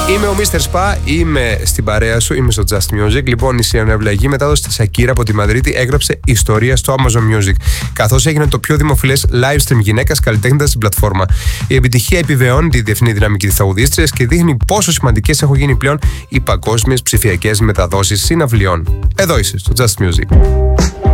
Είμαι ο Mr. Spa, είμαι στην παρέα σου, είμαι στο Just Music. Λοιπόν, η σιωνευλαγή μετάδοση της Σακύρα από τη Μαδρίτη έγραψε ιστορία στο Amazon Music, καθώς έγινε το πιο δημοφιλές live stream γυναίκας καλλιτέχνητας στην πλατφόρμα. Η επιτυχία επιβεβαιώνει τη διεθνή δυναμική της τραγουδίστριας και δείχνει πόσο σημαντικές έχουν γίνει πλέον οι παγκόσμιες ψηφιακές μεταδόσεις συναυλιών. Εδώ είσαι, στο Just Music.